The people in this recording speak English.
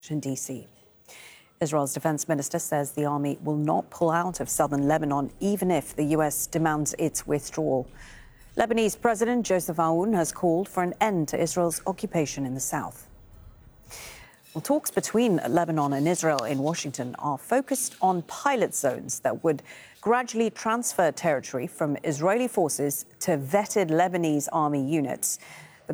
Washington, D.C. Israel's defense minister says the army will not pull out of southern Lebanon, even if the U.S. demands its withdrawal. Lebanese President Joseph Aoun has called for an end to Israel's occupation in the south. Well, talks between Lebanon and Israel in Washington are focused on pilot zones that would gradually transfer territory from Israeli forces to vetted Lebanese army units.